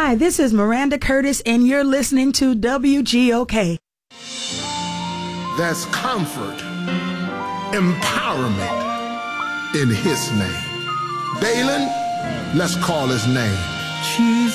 Hi, this is Miranda Curtis, and you're listening to WGOK. There's comfort, empowerment in his name. Dalen, let's call his name.